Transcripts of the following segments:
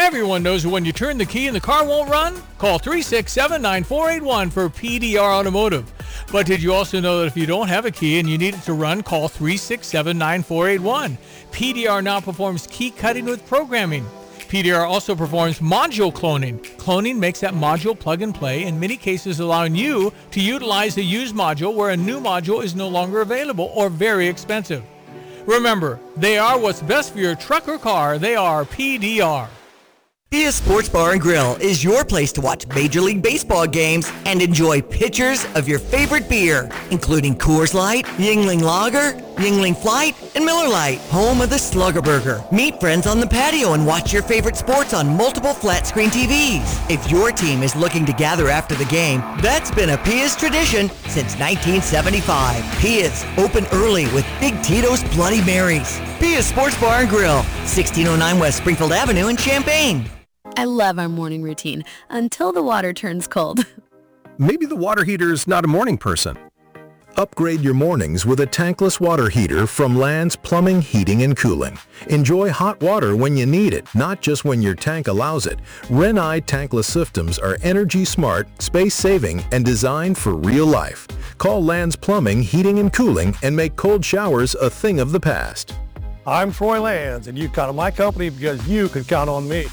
Everyone knows that when you turn the key and the car won't run, call 367-9481 for PDR Automotive. But did you also know that if you don't have a key and you need it to run, call 367-9481. PDR now performs key cutting with programming. PDR also performs module cloning. Cloning makes that module plug and play, in many cases allowing you to utilize the used module where a new module is no longer available or very expensive. Remember, they are what's best for your truck or car. They are PDR. Pia Sports Bar and Grill is your place to watch Major League Baseball games and enjoy pitchers of your favorite beer, including Coors Light, Yuengling Lager, Yuengling Flight, and Miller Lite, home of the Slugger Burger. Meet friends on the patio and watch your favorite sports on multiple flat-screen TVs. If your team is looking to gather after the game, that's been a Pia's tradition since 1975. Pia's, open early with Big Tito's Bloody Marys. Pia's Sports Bar and Grill, 1609 West Springfield Avenue in Champaign. I love our morning routine until the water turns cold. Maybe the water heater's not a morning person. Upgrade your mornings with a tankless water heater from Land's Plumbing, Heating, and Cooling. Enjoy hot water when you need it, not just when your tank allows it. Renai tankless systems are energy smart, space-saving, and designed for real life. Call Land's Plumbing, Heating, and Cooling and make cold showers a thing of the past. I'm Troy Lands, and you count on my company because you can count on me.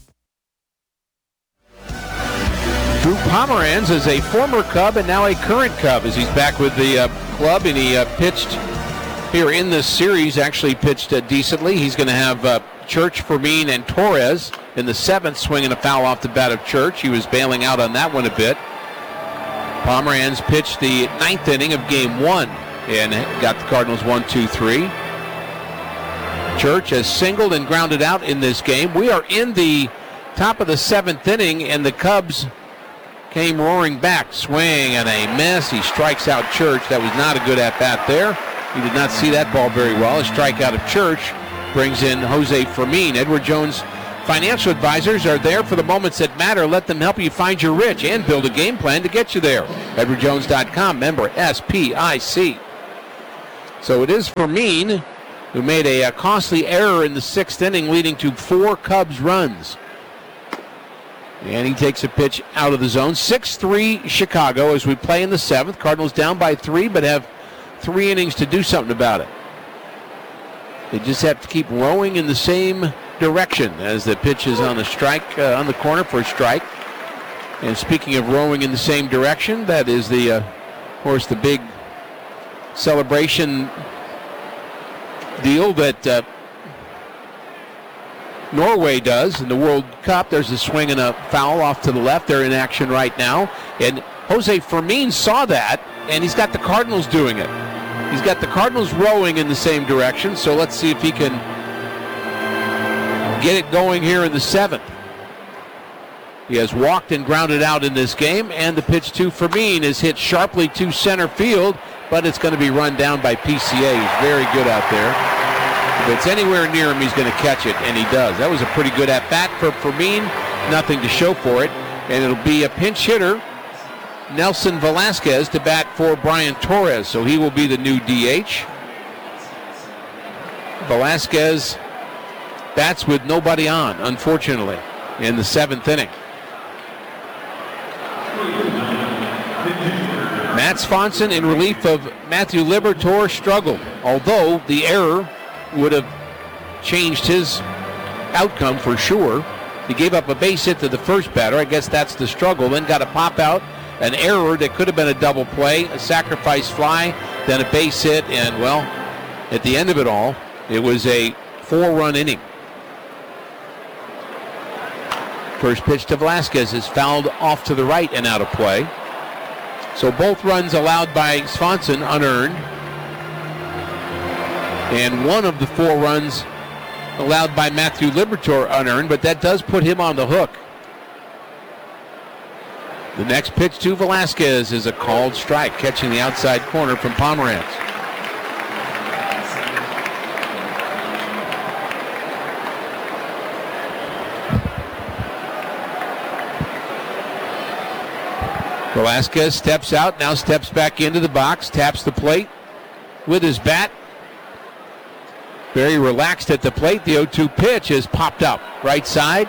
Drew Pomeranz is a former Cub and now a current Cub as he's back with the club, and he pitched here in this series, actually pitched decently. He's going to have Church, Fermin, and Torres in the seventh, swinging a foul off the bat of Church. He was bailing out on that one a bit. Pomeranz pitched the ninth inning of game one and got the Cardinals 1-2-3. Church has singled and grounded out in this game. We are in the top of the seventh inning, and the Cubs came roaring back. Swing and a miss. He strikes out Church. That was not a good at-bat there. He did not see that ball very well. A strikeout of Church brings in Jose Fermin. Edward Jones Financial Advisors are there for the moments that matter. Let them help you find your rich and build a game plan to get you there. EdwardJones.com, member SPIC. So it is Fermin who made a costly error in the sixth inning, leading to 4 Cubs runs. And he takes a pitch out of the zone. 6-3 Chicago as we play in the seventh. Cardinals down by 3, but have 3 innings to do something about it. They just have to keep rowing in the same direction as the pitch is on the strike, on the corner for a strike. And speaking of rowing in the same direction, that is the, of course, the big celebration deal that Norway does in the World Cup. There's a swing and a foul off to the left. They're in action right now. And Jose Fermin saw that, and he's got the Cardinals doing it. He's got the Cardinals rowing in the same direction, so let's see if he can get it going here in the seventh. He has walked and grounded out in this game, and the pitch to Fermin is hit sharply to center field, but it's going to be run down by PCA. He's very good out there. If it's anywhere near him, he's going to catch it, and he does. That was a pretty good at-bat for Fermin. Nothing to show for it, and it'll be a pinch hitter, Nelson Velasquez, to bat for Brian Torres, so he will be the new DH. Velasquez bats with nobody on, unfortunately, in the seventh inning. Matt Swanson, in relief of Matthew Liberatore, struggled, although the error would have changed his outcome for sure. He gave up a base hit to the first batter. I guess that's the struggle. Then got a pop out, an error that could have been a double play, a sacrifice fly, then a base hit, and, well, at the end of it all, it was a 4-run inning. First pitch to Velasquez is fouled off to the right and out of play. So both runs allowed by Swanson unearned. And one of the 4 runs allowed by Matthew Liberatore unearned, but that does put him on the hook. The next pitch to Velasquez is a called strike, catching the outside corner from Pomeranz. Velasquez steps out, now steps back into the box, taps the plate with his bat. Very relaxed at the plate. The 0-2 pitch is popped up right side.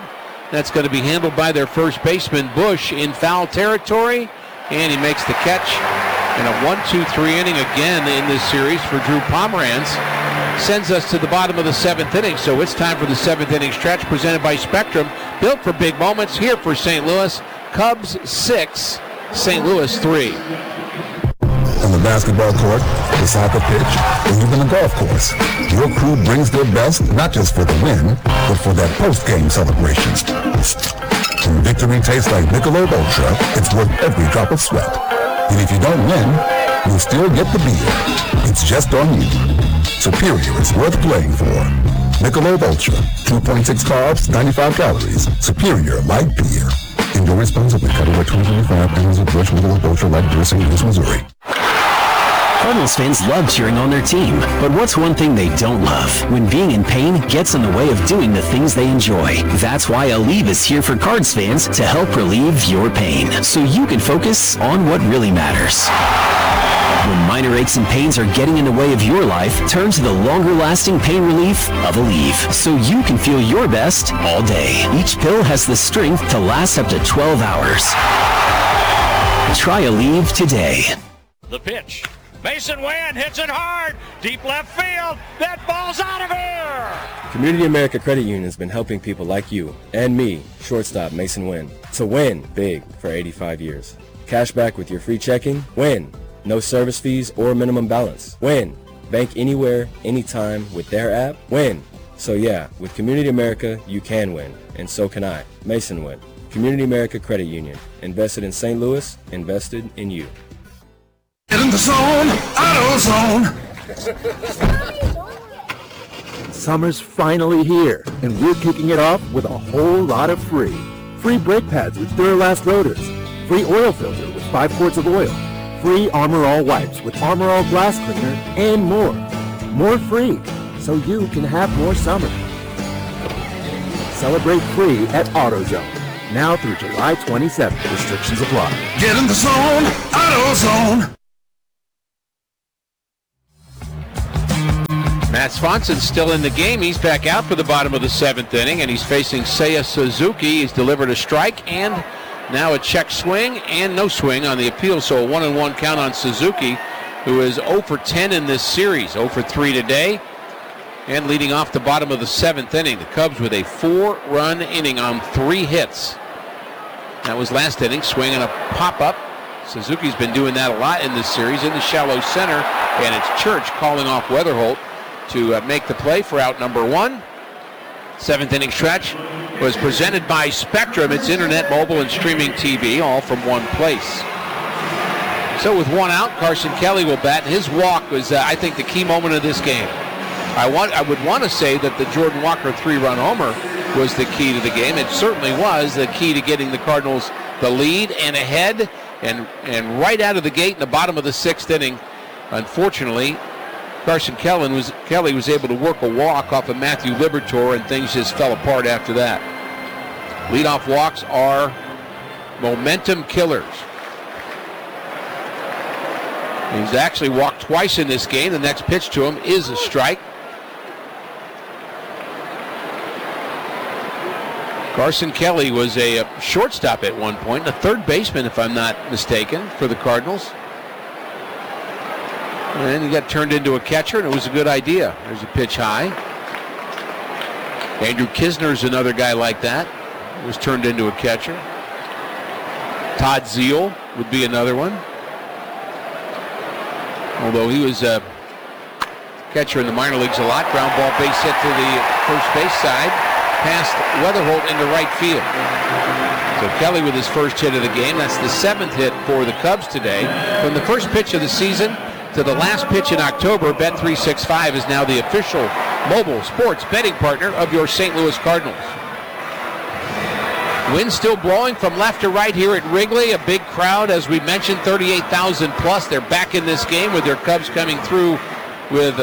That's going to be handled by their first baseman, Bush, in foul territory. And he makes the catch. And a 1-2-3 inning again in this series for Drew Pomeranz sends us to the bottom of the 7th inning. So it's time for the 7th inning stretch presented by Spectrum. Built for big moments here for St. Louis. Cubs 6, St. Louis 3. On the basketball court, the soccer pitch, or even the golf course, your crew brings their best not just for the win, but for their post-game celebrations. When victory tastes like Michelob Ultra, it's worth every drop of sweat. And if you don't win, you'll still get the beer. It's just on you. Superior is worth playing for. Michelob Ultra, 2.6 carbs, 95 calories. Superior light beer. Enjoy responsibly. Cutaway 2025, Anheuser-Busch Michelob Ultra Light Beer, St. Louis, Missouri. Cardinals fans love cheering on their team, but what's one thing they don't love? When being in pain gets in the way of doing the things they enjoy. That's why Aleve is here for Cards fans to help relieve your pain, so you can focus on what really matters. When minor aches and pains are getting in the way of your life, turn to the longer-lasting pain relief of Aleve, so you can feel your best all day. Each pill has the strength to last up to 12 hours. Try Aleve today. The pitch. Mason Wynn hits it hard. Deep left field. That ball's out of here. Community America Credit Union has been helping people like you and me, shortstop Mason Wynn, to win big for 85 years. Cash back with your free checking. Win. No service fees or minimum balance. Win. Bank anywhere, anytime with their app. Win. So yeah, with Community America, you can win. And so can I. Mason Wynn. Community America Credit Union. Invested in St. Louis. Invested in you. Get in the zone, AutoZone. Summer's finally here, and we're kicking it off with a whole lot of free. Free brake pads with Duralast rotors. Free oil filter with 5 quarts of oil. Free Armor All wipes with Armor All glass cleaner, and more. More free, so you can have more summer. Celebrate free at AutoZone. Now through July 27th. Restrictions apply. Get in the zone, AutoZone. Matt Swanson's still in the game. He's back out for the bottom of the 7th inning, and he's facing Seiya Suzuki. He's delivered a strike and now a check swing and no swing on the appeal, so a 1-1 count on Suzuki, who is 0 for 10 in this series, 0 for 3 today, and leading off the bottom of the 7th inning. The Cubs with a 4-run inning on 3 hits. That was last inning, swing and a pop-up. Suzuki's been doing that a lot in this series in the shallow center, and it's Church calling off Weatherholt to make the play for out number 1. 7th inning stretch was presented by Spectrum. It's internet, mobile, and streaming TV, all from one place. So with 1 out, Carson Kelly will bat. His walk was, I think, the key moment of this game. I would want to say that the Jordan Walker 3-run homer was the key to the game. It certainly was the key to getting the Cardinals the lead and ahead, and right out of the gate in the bottom of the 6th inning. Unfortunately, Carson Kelly was able to work a walk off of Matthew Liberatore, and things just fell apart after that. Leadoff walks are momentum killers. He's actually walked twice in this game. The next pitch to him is a strike. Carson Kelly was a shortstop at one point, a third baseman, if I'm not mistaken, for the Cardinals. And then he got turned into a catcher, and it was a good idea. There's a pitch high. Andrew Kisner's another guy like that. Was turned into a catcher. Todd Zeal would be another one. Although he was a catcher in the minor leagues a lot. Ground ball base hit to the first base side. Past Weatherholt into right field. So Kelly with his first hit of the game. That's the 7th hit for the Cubs today. From the first pitch of the season to the last pitch in October, Bet365 is now the official mobile sports betting partner of your St. Louis Cardinals. Wind still blowing from left to right here at Wrigley. A big crowd, as we mentioned, 38,000 plus. They're back in this game with their Cubs coming through with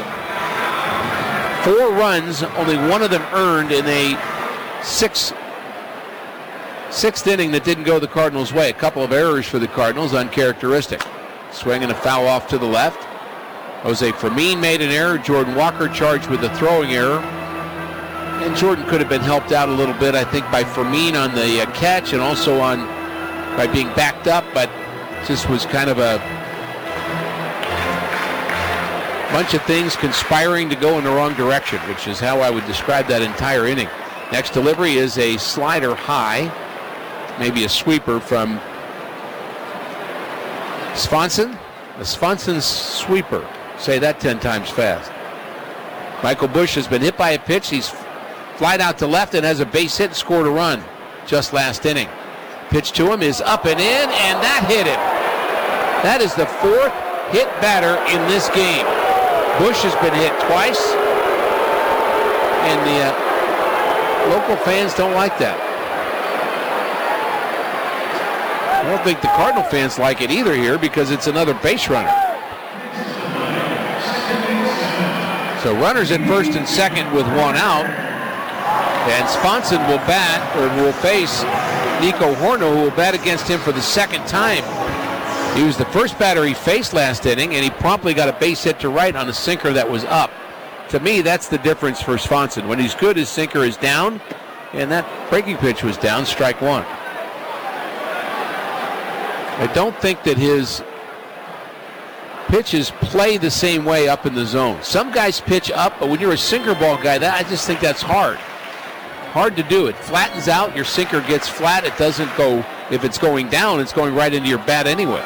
4 runs, only 1 of them earned in a sixth inning that didn't go the Cardinals' way. A couple of errors for the Cardinals, uncharacteristic. Swing and a foul off to the left. Jose Fermin made an error. Jordan Walker charged with a throwing error. And Jordan could have been helped out a little bit, I think, by Fermin on the catch and also by being backed up, but just was kind of a bunch of things conspiring to go in the wrong direction, which is how I would describe that entire inning. Next delivery is a slider high, maybe a sweeper from Swanson. A Swanson's sweeper. Say that 10 times fast. Michael Busch has been hit by a pitch. He's flied out to left and has a base hit and scored a run just last inning. Pitch to him is up and in, and that hit him. That is the 4th hit batter in this game. Busch has been hit twice, and the local fans don't like that. I don't think the Cardinal fans like it either here because it's another base runner. So runners at first and second with one out. And Swanson will face Nico Hoerner, who will bat against him for the second time. He was the first batter he faced last inning, and he promptly got a base hit to right on a sinker that was up. To me, that's the difference for Swanson. When he's good, his sinker is down, and that breaking pitch was down, strike one. I don't think that his pitches play the same way up in the zone. Some guys pitch up, but when you're a sinker ball guy, I just think that's hard. Hard to do. It flattens out. Your sinker gets flat. It doesn't go, if it's going down, it's going right into your bat anyway.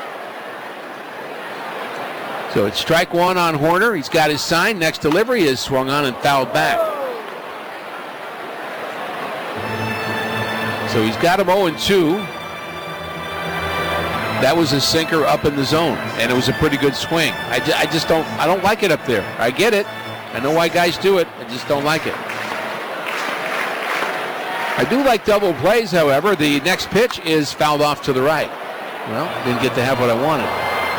So it's strike one on Hoerner. He's got his sign. Next delivery is swung on and fouled back. So he's got him 0-2. That was a sinker up in the zone, and it was a pretty good swing. I don't like it up there. I get it. I know why guys do it. I just don't like it. I do like double plays, however. The next pitch is fouled off to the right. Well, didn't get to have what I wanted.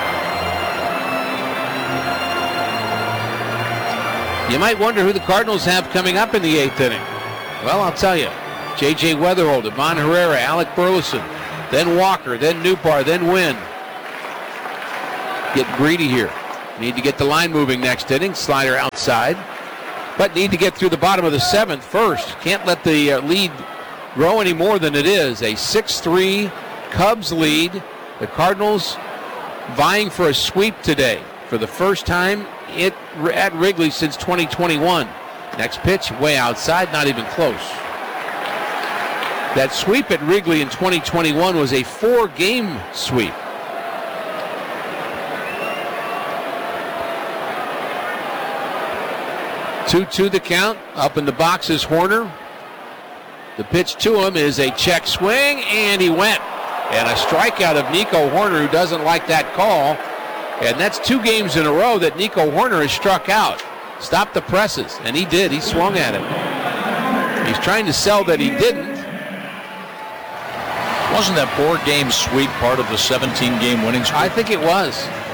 You might wonder who the Cardinals have coming up in the 8th inning. Well, I'll tell you. J.J. Weatherholt, Ivan Herrera, Alec Burleson, then Walker, then Newbar, then Wynn. Get greedy here. Need to get the line moving next inning. Slider outside. But need to get through the bottom of the 7th first. Can't let the lead grow any more than it is. A 6-3 Cubs lead. The Cardinals vying for a sweep today for the first time at Wrigley since 2021. Next pitch way outside, not even close. That sweep at Wrigley in 2021 was a 4-game sweep. Two the count. Up in the box is Hoerner. The pitch to him is a check swing, and he went. And a strikeout of Nico Hoerner, who doesn't like that call. And that's 2 games in a row that Nico Hoerner has struck out. Stop the presses, and he did. He swung at it. He's trying to sell that he didn't. Wasn't that 4-game sweep part of the 17-game winning streak? I think it was.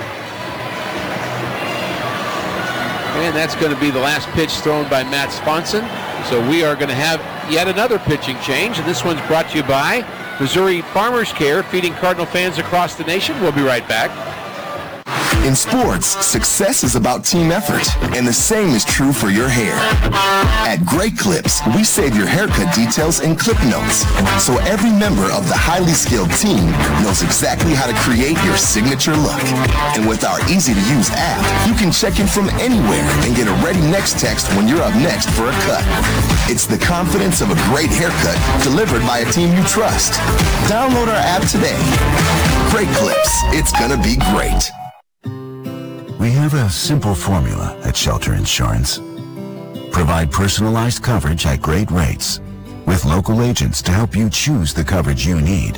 And that's going to be the last pitch thrown by Matt Swanson. So we are going to have yet another pitching change, and this one's brought to you by Missouri Farmers Care, feeding Cardinal fans across the nation. We'll be right back. In sports, success is about team effort, and the same is true for your hair. At Great Clips, we save your haircut details in clip notes, so every member of the highly skilled team knows exactly how to create your signature look. And with our easy-to-use app, you can check in from anywhere and get a ready next text when you're up next for a cut. It's the confidence of a great haircut delivered by a team you trust. Download our app today. Great Clips, it's gonna be great. We have a simple formula at Shelter Insurance. Provide personalized coverage at great rates with local agents to help you choose the coverage you need.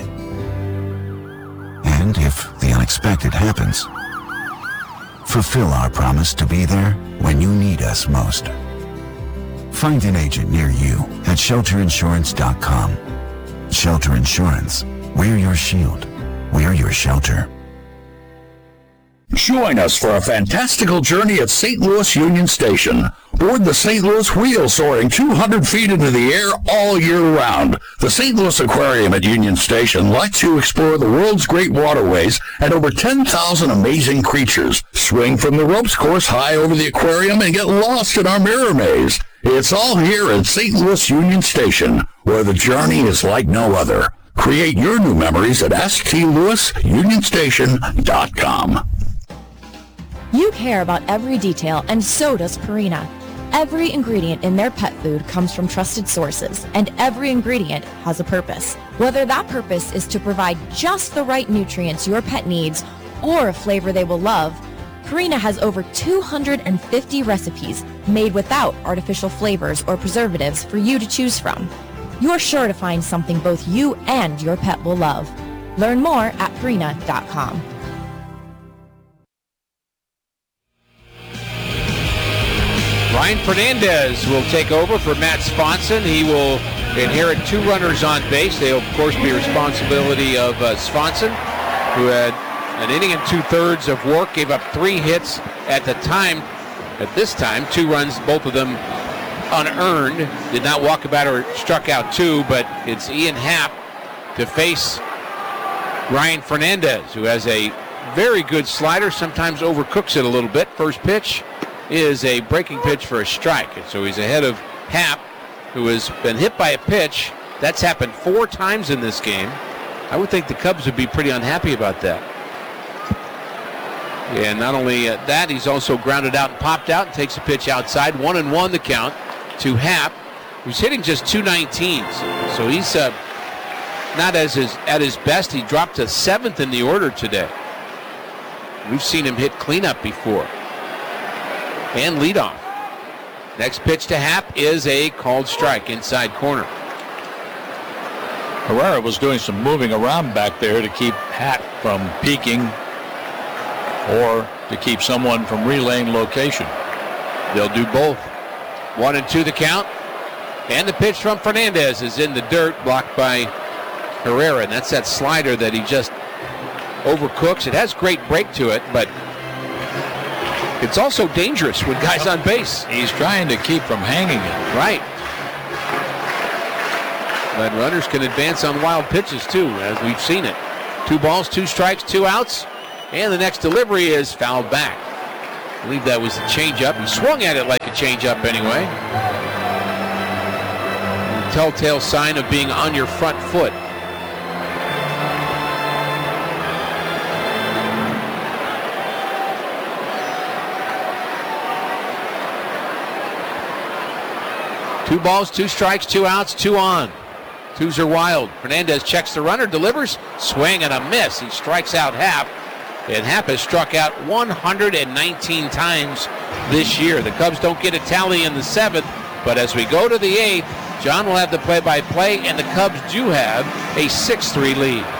And if the unexpected happens, fulfill our promise to be there when you need us most. Find an agent near you at shelterinsurance.com. Shelter Insurance. We're your shield. We're your shelter. Join us for a fantastical journey at St. Louis Union Station. Board the St. Louis Wheel, soaring 200 feet into the air all year round. The St. Louis Aquarium at Union Station lets you explore the world's great waterways and over 10,000 amazing creatures. Swing from the ropes course high over the aquarium and get lost in our mirror maze. It's all here at St. Louis Union Station, where the journey is like no other. Create your new memories at stlouisunionstation.com. You care about every detail, and so does Purina. Every ingredient in their pet food comes from trusted sources, and every ingredient has a purpose. Whether that purpose is to provide just the right nutrients your pet needs or a flavor they will love, Purina has over 250 recipes made without artificial flavors or preservatives for you to choose from. You're sure to find something both you and your pet will love. Learn more at Purina.com. Ryan Fernandez will take over for Matt Swanson. He will inherit 2 runners on base. They'll, of course, be responsibility of Swanson, who had an inning and 2/3 of work, gave up 3 hits at the time. At this time, 2 runs, both of them unearned. Did not walk about or struck out 2, but it's Ian Happ to face Ryan Fernandez, who has a very good slider, sometimes overcooks it a little bit. First pitch is a breaking pitch for a strike, and so he's ahead of Happ, who has been hit by a pitch. That's happened 4 times in this game. I would think the Cubs would be pretty unhappy about that. And not only that, he's also grounded out and popped out and takes a pitch outside. 1-1 the count to Happ, who's hitting just 219s. So he's not at his best. He dropped to 7th in the order today. We've seen him hit cleanup before. And leadoff. Next pitch to Happ is a called strike, inside corner. Herrera was doing some moving around back there to keep Happ from peeking or to keep someone from relaying location. They'll do both. 1-2 the count. And the pitch from Fernandez is in the dirt, blocked by Herrera. And that's that slider that he just overcooks. It has great break to it, but it's also dangerous with guys on base. He's trying to keep from hanging it. Right. But runners can advance on wild pitches too, as we've seen it. 2 balls, 2 strikes, 2 outs. And the next delivery is fouled back. I believe that was a changeup. He swung at it like a changeup anyway. Telltale sign of being on your front foot. Two balls, 2 strikes, 2 outs, 2 on. 2s are wild. Fernandez checks the runner, delivers, swing and a miss. He strikes out Happ. And Happ has struck out 119 times this year. The Cubs don't get a tally in the 7th, but as we go to the 8th, John will have the play-by-play, and the Cubs do have a 6-3 lead.